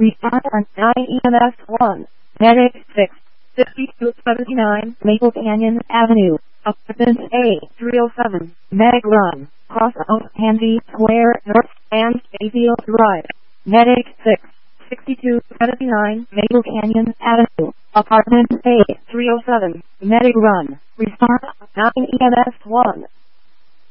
Response on 9 EMS 1. Medic 6. 5279 Maple Canyon Avenue. Apartment A 307. Medic Run. Cross out Handy Square North and Bayfield Drive. Medic 6. 6279 Maple Canyon Avenue. Apartment A 307. Medic Run. Response 9 EMS 1.